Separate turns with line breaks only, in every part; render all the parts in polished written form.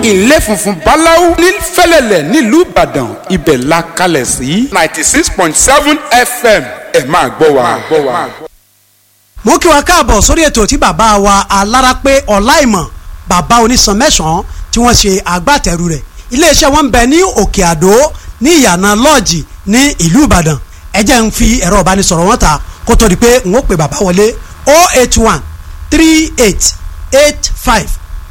ilé funfun báláú ní fẹ́lẹ́lẹ̀ nílùú ìbàdàn ibẹ̀ la kalẹ̀ sí 96.7 FM ẹ máa gbọ́ wa.
mo kí wa káàbọ̀ sórí ètò tí bàbá wa alárápé ọláìmọ̀ bàbá onísan mẹ́sàn-án tí wọ́n ṣe agbátẹrù rẹ̀ iléeṣẹ́ wọn ń bẹ ní òkè àdó ní ìyànà lọ́ọ̀jì ní ìlú ìbàdàn ẹ jẹ́ ń fi ẹ̀rọ ìbánisọ̀rọ̀ wọn ta kó tó di pé n ó pè bàbá wọlé 081 38 85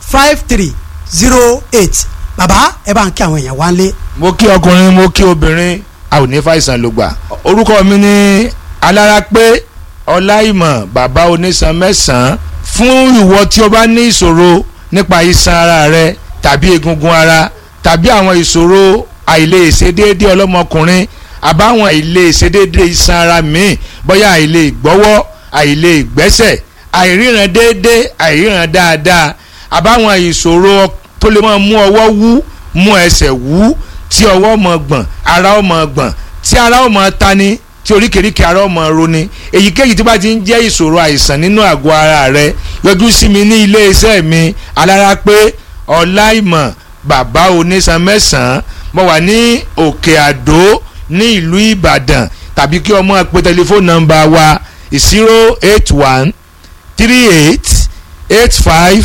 5308 bàbá ẹ bá ń kí àwọn èèyàn wá lé.
mo kí ọkùnrin mo kí obìnrin a ò ní fàìsàn ló gbà. orúkọ mi ni alárápé ọláìmọ̀ bàbá onísan mẹ́sàn-án. fún ìwọ tí o bá ní ìṣòro nípa iṣan ara rẹ tàbí egungun ara tàbí àwọn ìṣòro àìlèṣedéédé ọlọ́mọkùnrin àbáwọn àìlèṣedéédé iṣan ara míì bóyá àìlègbọ́wọ́ àìlègbẹ́sẹ̀ àìríran déédé àìríran dáadáa àbáwọn ìṣòro tó lè máa mú ọwọ́ wú mú ẹsẹ̀ wú tí ọwọ́ máa gbọ̀n ara ó máa gbọ̀n tí ara ó máa tani tí oríkèéríkèé ara ó máa roni èyíkéyìí tí bá ti ń jẹ́ ìṣòro àìsàn nínú àgọ́ ara rẹ yọjú sí mi ní ilé iṣẹ́ mi alárápé ọláìmọ̀ bàbá onísan mẹ́sàn-án mo wà ní òkè àdó ní ìlú ìbàdàn tàbí kí ọmọ pe tẹlifóònù nọ́mbà wa 081 38 85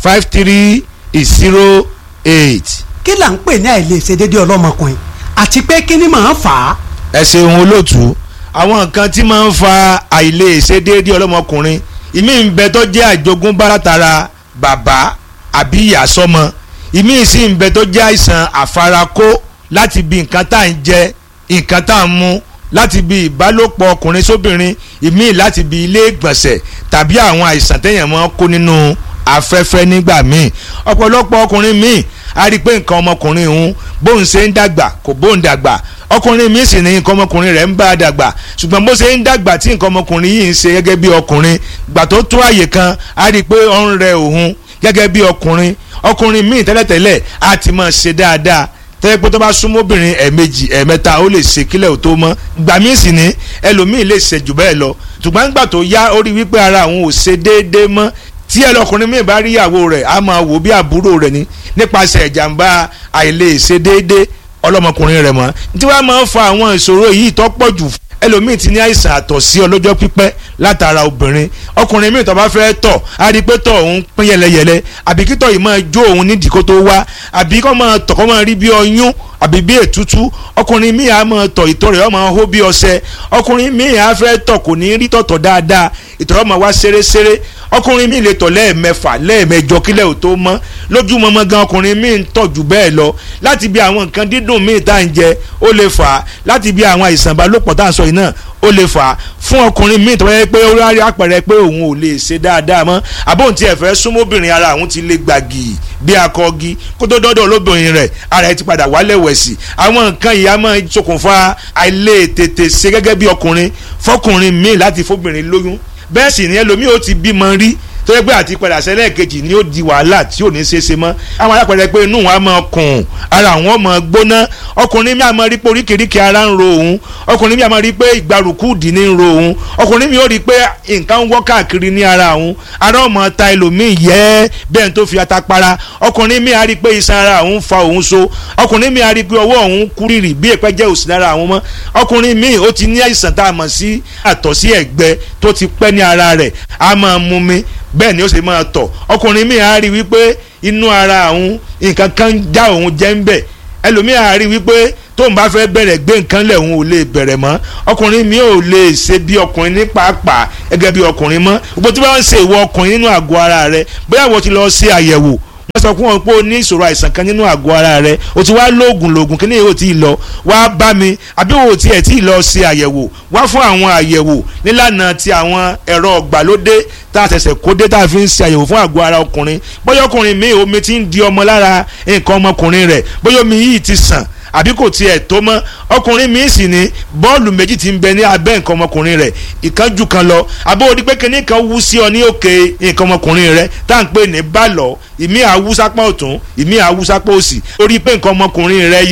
5308.
kí là ń pè ní àìlèṣedéédé ọlọ́mọkùnrin àti pé kí ni màá fà á.
ẹ ṣeun olóòtú àwọn nǹkan tí máa ń fa àìlèṣedéédé ọlọ́mọkùnrin ìmí ń bẹ tó jẹ́ àjogúnbá látara bàbá àbí ìyá sọ́mọ ìmí sì ń bẹ tó jẹ́ àìsàn àfarakó láti bí nǹkan tá à ń jẹ nǹkan tá à ń mu láti bí ìbálòpọ̀ ọkùnrin sóbìnrin ìmí láti bí ilé ìgbọ̀nsẹ̀ tàbí àwọn àìsàn téèyàn máa ń kó nínú afẹ́fẹ́ nígbà míì ọ̀pọ̀lọpọ̀ ọkùnrin míì a rí i pé nǹkan ọmọkùnrin òun bóun ṣe ń dàgbà kò bóun dàgbà ọkùnrin míì sì ní nǹkan ọmọkùnrin rẹ̀ ń bá a dàgbà ṣùgbọ́n bó ṣe ń dàgbà tí nǹkan ọmọkùnrin yìí ń ṣe gẹ́gẹ́ bí ọkùnrin gbà tó tó àyè kan a rí i pé ó ń rẹ òun gẹ́gẹ́ bí ọkùnrin míì tẹ́lẹ̀tẹ́lẹ̀ á ti máa ṣe dáadáa tẹ́lẹ̀ pé tó bá súnmọ́ obìnrin ẹ̀ẹ̀mejì ẹ̀ẹ̀mẹ́ta ó lè ṣe kílẹ̀ ò tó mọ́ gbà míì sì ní ẹlòmíì lè ṣe jù bẹ́ẹ̀ lọ ṣùgbọ́n gbà tó yá ó rí wípé ara òun ò ṣe déédéé mọ́ tí ẹlọkùnrin míì bá rí ìyàwó rẹ̀ á máa wò bí àbúrò rẹ̀ ni nípasẹ̀ ìjàmbá àìlèṣedéédé ọlọ́mọkùnrin rẹ̀ mọ́ tí wàá máa ń fa àwọn ìṣòro yìí tó pọ̀ jù ẹlòmíì ti ní àìsàn àtọ̀sí ọlọ́jọ́ pípẹ́ látara obìnrin ọkùnrin míì tó bá fẹ́ tọ̀ á rí i pé tọ̀ òun pín yẹlẹyẹlẹ àbí kí tọ̀ yìí máa jó òun nídìí kó tó wá àbí kó máa tọ̀ kó máa rí bí ọyún àbí bí ètútú ọkùnrin míì á máa tọ̀ ìtọ̀ rẹ̀ ó máa hó bí ọṣẹ ọkùnrin míì á fẹ́ tọ̀ kò ní rí tọ̀tọ̀ dáadáa ìtọ̀ rẹ̀ ó máa wá ṣeréṣeré ọkùnrin míì lè tọ̀ lẹ́ẹ̀mẹ́fà lẹ́ẹ̀mẹ́jọ kílẹ̀ ò tó mọ́ lójúmọmọ gan ọkùnrin míì ń tọ̀ jù bẹ́ẹ̀ lọ láti bí àwọn nǹkan dídùn míì tá à ń jẹ ó lè fà á láti bí àwọn àìsàn ìbálòpọ̀ tá à ń sọ yìí náà ó lè fà á fún ọkùnrin míì tó yẹ pé ó rárí àpẹẹrẹ pé òun ò lè ṣe dáadáa mọ́ àbóhùn tí ẹ fẹ́ súnmọ́bìnrin ara òun ti lè gbàgì bí akọgi kó tó dọ́dọ̀ olóbìnrin rẹ̀ ara ẹ ti padà wálẹ̀ wẹ̀sì àwọn nǹkan yìí á máa ṣokùnfà àìlètètè ṣe gẹ́gẹ́ bí ọkùnrin fọkùnrin míì láti fóbìnrin lóyún bẹ́ẹ̀ sì ni ẹlòmíì ó ti bímọ rí tó yẹ pé àti padà sẹ́lẹ̀ kejì ni ó di wàhálà tí ò ní ṣe é ṣe mọ́ àwọn alápẹ̀rẹ̀ pé inú wọn á máa kùn ara wọn máa gbóná ọkùnrin mi á máa rí pé oríkèéríkèé ara ń ro òun ọkùnrin mi á máa rí pé ìgbàrúkúdì ní ń ro òun ọkùnrin mi ó rí pé nǹkan ń wọ́ káàkiri ní ara òun ara ó máa ta ẹlòmíì yẹ́ bẹ́ẹ̀ tó fi ata para ọkùnrin mi á rí pé iṣan ara òun fa òun so ọkùnrin mi á rí pé ọwọ́ òun kúrìrì bí èpẹ́ jẹ́ òsì lára àwọn mọ́ ọkùnrin mi ó ti ní àìsàn tá a mọ̀ sí àtọ̀sí ẹ̀gbẹ tó ti pẹ́ ní ara rẹ̀ á máa mú mi bẹ́ẹ̀ ni ó sì máa tọ̀ ọkùnrin míì á rí wípé inú ara òun nǹkan kan já òun jẹ́ ń bẹ̀ ẹlòmíì á rí wípé tóun bá fẹ́ bẹ̀rẹ̀ gbé nǹkan lẹ̀ òun ò lè bẹ̀rẹ̀ mọ́ ọkùnrin mi ò lè ṣe bí ọkùnrin ní pàápàá gẹ́gẹ́ bí ọkùnrin mọ́ gbogbo tí wọ́n ń ṣe ìwọ ọkùnrin nínú àgọ́ ara rẹ bóyá wọ́n ti lọ ṣe àyẹ̀wò wọ́n sọ fún wọn pé o ní ìṣòro àìsàn kan nínú àgọ́ ara rẹ o ti wá lóògùn kí ni o ti lọ wá bá mi àbí o ti ẹ̀ tí ì lọ ṣe àyẹ̀wò wá fún àwọn àyẹ̀wò nílànà ti àwọn ẹ̀rọ ọ̀gbàlódé tá a ṣẹ̀ṣẹ̀ kó dé tá a fi ń ṣe àyẹ̀wò fún àgọ́ ara ọkùnrin bóyá ọkùnrin mi omi ti ń di ọmọ lára nǹkan ọmọkùnrin rẹ̀ bóyá omi yìí ti sàn àbí kò tiẹ̀ tó mọ́ ọkùnrin mi sì ní bọ́ọ̀lù méjì ti ń bẹ ní abẹ́ nǹkan ọmọkùnrin rẹ̀ ìkan jù kan lọ àbó odi pé kíní kan wú sí ọ ní òkè nǹkan ọmọkùnrin rẹ̀ tá à ń pè ní bàlọ́ ìmí àwùsápá ọ̀tún ìmí àwùsápá òsì orí pé nǹkan ọmọkùnrin rẹ̀ yìí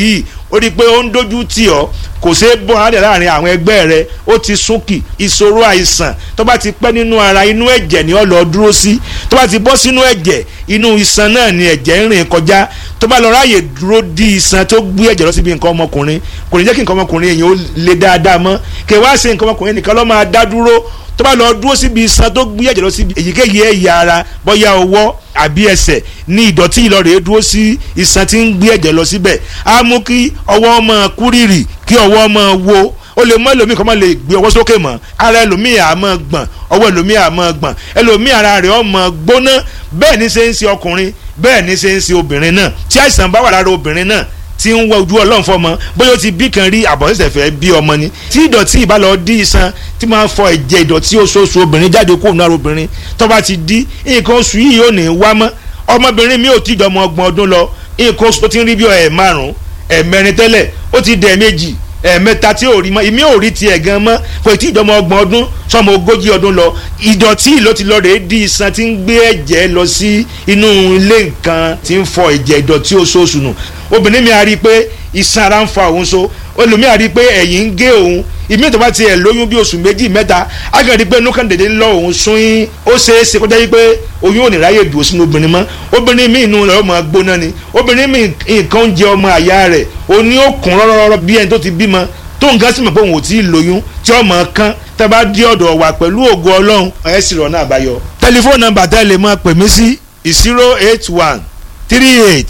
ó rí i pé ó ń dojú tì ọ́ kò ṣeé bọ́ alẹ́ láàrin àwọn ẹgbẹ́ rẹ ó ti súnkì ìṣòro àìsàn tó bá ti pẹ́ nínú ara inú ẹ̀jẹ̀ ni ó lọ dúró sí tó bá ti bọ́ sínú ẹ̀jẹ̀ inú iṣan náà ni ẹ̀jẹ̀ ń rìn kọjá tó bá lọ ráàyè dúró di iṣan tó gbé ẹ̀jẹ̀ lọ síbi nǹkan ọmọkùnrin kò ní jẹ́ kí nǹkan ọmọkùnrin èèyàn ó le dáadáa mọ́ kí wá ṣe nǹkan ọmọkùnrin nìkan ló máa dá dúró tó bá lọ dúró síbi iṣan tó gbé ẹ̀jẹ̀ lọ síbi èyíkéyìí ẹ̀yà ara bóyá ọwọ́ àbí ẹsẹ̀ ní ìdọ̀tí ìlọrẹ̀ dúró sí iṣan tí ń gbé ẹ̀jẹ̀ lọ síbẹ̀ á mú kí ọwọ́ máa kúrìrì kí ọwọ́ máa wo ó lè mọ ẹlòmíì kọ́ máa lè gbé ọwọ́ sókè mọ́ ara ẹlòmíì á máa gbọ̀n ọwọ́ ẹlòmíì á máa gbọ̀n ẹlòmíì ara rẹ̀ ó máa gbóná bẹ́ẹ̀ ní ṣe ń ṣe ọkùnrin bẹ́ẹ̀ ní ṣe ń ṣe obìnrin náà tí àìsàn bá wà lára obìnrin náà tí ń wọ ojú ọlọ́run fọmọ bóyá ó ti bí kan rí àbọ̀sẹ̀sẹ̀ fẹ́ bí ọmọ ni tí ìdọ̀tí ìbálò dí iṣan tí máa ń fọ ẹ̀jẹ̀ ìdọ̀tí oṣooṣù obìnrin jáde kúrò náà obìnrin tó bá ti dí nǹkan oṣù yìí yóò ní wá mọ́ ọmọbìnrin mi ò tí ì jọmọ 30 ọdún lọ nǹkan oṣù tó ti ń rí bí ẹ̀5 ẹ̀4 tẹ́lẹ̀ ó ti dẹ̀ méjì ẹ̀ẹ̀mẹ́ta tí ò rí mọ́ ìmí ò rí tiẹ̀ gan mọ́ kò tí ì jọmọ 30 ọdún sọmọ 40 ọdún lọ ìdọ̀tí ló ti lọ rèé di iṣan tí ń gbé ẹ̀jẹ̀ lọ sí inú ilé nǹkan tí ń fọ ẹ̀jẹ̀ ìdọ̀tí oṣooṣù nù obìnrin mi a rí i pé iṣan ara ń fa òun so olùmí a rí i pé ẹ̀yìn ń gé òun ìmí tó bá tiẹ̀ lóyún bí oṣù 2-3 á kàn rí i pé inú kan dédé ń lọ òun sún yín ó ṣeé ṣe kó jẹ́ pé oyún ò ní ráyè dùn sínú obìnrin mọ́ obìnrin mi inú rẹ̀ ó máa gbóná ni obìnrin mi nǹkan oúnjẹ ọmọ àyà rẹ̀ ó ní ó kún rọ́rọ́rọ́ bí ẹni tó ti bímọ tó nǹkan sì mọ̀ pé òun ò tí ì lóyún tí ọmọ kan tẹ́ bá dé ọ̀dọ̀ wa pẹ̀lú ògo Ọlọ́run ẹ̀ sì rọ̀ náà àbáyọ. tẹlifóònù nọ́mbà tẹ́ lè máa pè mí sí 081 38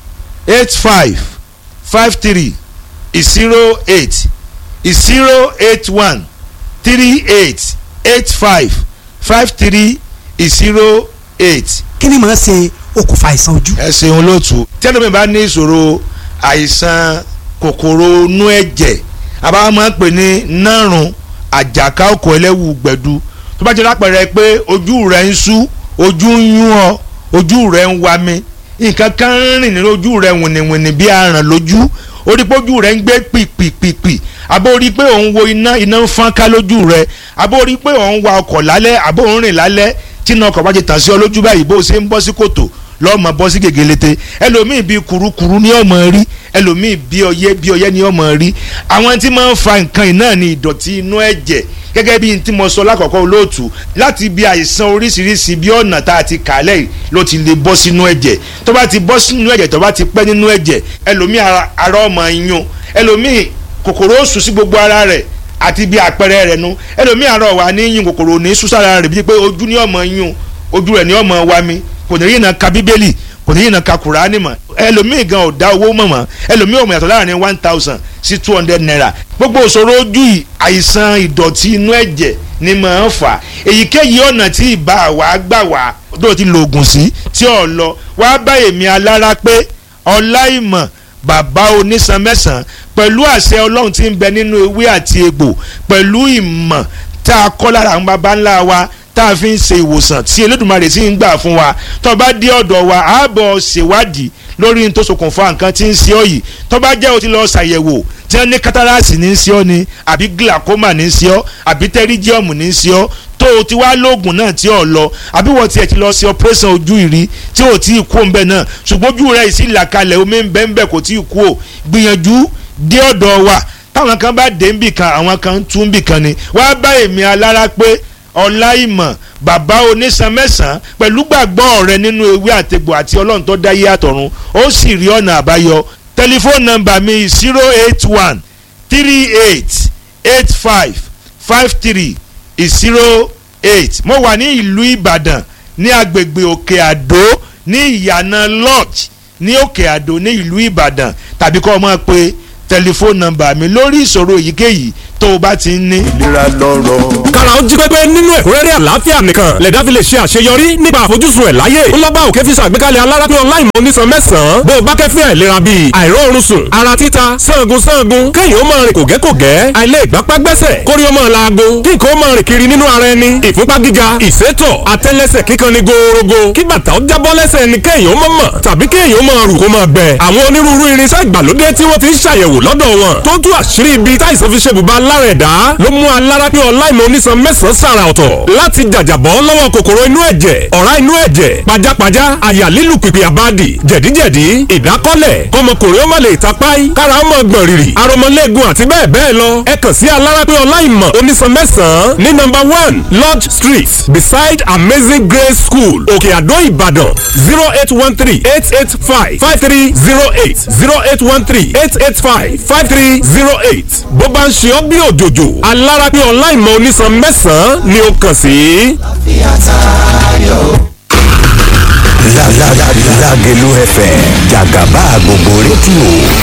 85 53 08 081 38 85 53 08.
kí ni màá ṣe okùnfà àìsàn ojú.
ẹ ṣeun lóòtú tẹ́lẹ̀ mi bá ní ìṣòro àìsàn kòkòrò inú ẹ̀jẹ̀ àbá máa ń pè ní nárùn àjàká òkò ẹlẹ́wù gbẹ̀du tó bá jẹ́ lápẹ̀rẹ̀ pé ojú rẹ̀ ń sú ojú ń yún ọ ojú rẹ̀ ń wa mi nǹkan kan ń rìn nínú ojú rẹ̀ wìnìwìnì bí aràn lójú orí pé ojú rẹ̀ ń gbé pìpìpìpì àbó orí pé òun wo iná ń fọ́n ká lójú rẹ̀ àbó orí pé òun wa ọkọ̀ lálẹ́ àbó òun rìn lálẹ́ tí iná ọkọ̀ bá ti tàn sí ọ lójú báyìí bó ṣe ń bọ́ sí kòtò lọ́mọ bọ́ sí gègélete ẹlòmíì bíi kurukuru ní ọmọ rí ẹlòmíì bí ọyẹ́ ní ọmọ rí àwọn tí máa ń fa nǹkan iná ní ìdọ̀tí inú ẹ̀jẹ̀ gẹ́gẹ́ bí n tí mo sọ lákọ̀ọ́kọ́ olóòtú láti bí àìsàn oríṣiríṣi bí ọ̀nà tá a ti kà lẹ́yìn ló ti lè bọ́ sínú ẹ̀jẹ̀ tó bá ti bọ́ sínú ẹ̀jẹ̀ tó bá ti pẹ́ nínú ẹ̀jẹ̀ ẹlòmíì ara ọmọ yún ẹlòmíì kòkòrò ó sùn sí gbogbo ara rẹ̀ àti bí àpẹẹrẹ rẹ̀ nu ẹlòmíì ara ọ̀wà ní yún kòkòrò ní sùn sára rẹ̀ bíi pé ojú ní ọmọ yún ojú rẹ̀ ní ọmọ wa mi kò ní yìnbọn ka bíbélì kò ní yìnbọn ka kùránì mọ́ ẹlòmíì gan ò dá owó mọ̀ mọ́ ẹlòmíì ò mọ̀ yàtọ̀ láàrin 1000 sí 200 naira gbogbo òṣòro ojú yìí àìsàn ìdọ̀tí inú ẹ̀jẹ̀ ni màá fà èyíkéyìí ọ̀nà tí ìbá wa gbà wá tó ti lo oògùn sí tí ò lọ wá bá èmi alára pé Ọláìmọ̀ bàbá onísan mẹ́sàn-án pẹ̀lú àṣẹ Ọlọ́run tí ń bẹ nínú ewé àti egbò pẹ̀lú ìmọ̀ tá a kọ́ lára àwọn baba ńlá wa tá a fi ń ṣe ìwòsàn tí Elédùmarè sì ń gbà fún wa tó bá dé ọ̀dọ̀ wa ààbọ̀ ṣèwádìí lórí n tó ṣokùnfà nǹkan tí ń ṣe ọ́ yìí tó bá jẹ́ o ti lọ ṣàyẹ̀wò tí wọ́n ní kátàràsì ní í ṣe ọ́ ni àbí glaucoma ní í ṣe ọ́ àbí pterygium ní í ṣe ọ́ tó o ti wá lóògùn náà tí ò lọ àbí wọ́n tiẹ̀ ti lọ ṣe operation ojú ìrí tí ò tí ì kú òun bẹ́ẹ̀ náà ṣùgbọ́n ojú rẹ̀ sì là kalẹ̀ omi ń bẹ́ẹ̀ ń bẹ́ẹ̀ kò tí ì kú ò gbìyànjú dé ọ̀dọ̀ wa táwọn kan bá dé ń bì kan àwọn kan tún ń bì kan ni wá bá èmi alára pé Ọláìmọ̀ bàbá onísan mẹ́sàn-án pẹ̀lú gbàgbọ́ rẹ nínú ewé àtegbò àti Ọlọ́run tó dáyé àtọ̀run ó sì rí ọ̀nà àbáyọ tẹlifóònù nọ́mbà mi 081 38 85 53 08 mo wà ní ìlú Ìbàdàn ní agbègbè Òkè Àdó ní ìyànà lodge ní Òkè Àdó ní ìlú Ìbàdàn tàbí kọ́ ọ máa pe tẹlifóònù nọ́mbà mi lórí ìṣòro èyíkéyìí tó o bá ti ń ní.
ìlera lọ́rọ̀.
kára ó jí pépé nínú ẹ̀kúnrẹ́rẹ́ àlàáfíà nìkan lẹ̀dá fi lè ṣe àṣeyọrí nípa àfojúsùn ẹ̀ láyé. ńlọ́gbà òkè fi ṣàgbékalẹ̀ alárápín Ọláìmọ̀ onísan mẹ́sàn-án bó o bá kẹ́fín àìlera bíi àìróorun sùn ara títa sangun kéèyàn ó máa rìn kògẹ́kògẹ́ àìlè ìgbápá gbẹ́sẹ̀ kórí ó máa laago kí nǹkan ó máa rìn kiri nínú ara ẹni ìfúnpá gíga ìsétọ̀ àtẹ́lẹsẹ̀ kíkan ni gòòrògò kí bàtà ó jábọ́ lẹ́sẹ̀ ẹni kéèyàn ó máa mọ̀ tàbí kéèyàn ó máa rù kó máa bẹ̀. àwọn onírúurú irinṣẹ́ ìgbàlódé tí wọ́n ti ń ṣàyẹ̀wò lọ́dọ̀ wọn tó tú àṣírí ibi táìsàn fi ṣe bùbá lára ẹ̀dá ló mú alárápé ọláìmọ̀ onísan mẹ́sàn-án sàrà ọ̀tọ̀ láti jàjàbọ́ lọ́wọ́ kòkòrò inú ẹ̀jẹ̀ ọ̀rá inú ẹ̀jẹ̀ pajápajá àyà lílù pìpì àbádì jẹ̀díjẹ̀dí ìdákọ́lẹ̀ kọmọkùnrin ó má lè tapáì kára ó mọ̀ gbọ̀n rìrì aromọlẹ́gun àti bẹ́ẹ̀ bẹ́ẹ̀ lọ ẹ kàn sí alárápé ọláìmọ̀ onísan mẹ́sàn-án ní number 1 Lodge Street beside Amazing Grace School Òkè Àdó Ìbàdàn 0813-885-5308 0813-885-5308 bó bá ń ṣe ọ́ bí òjòjò alárápé ọláìmọ̀ onísan mẹ́sàn-án ni ó kàn sí.
Lágelú FM jàgàbá gbogbo rédíò.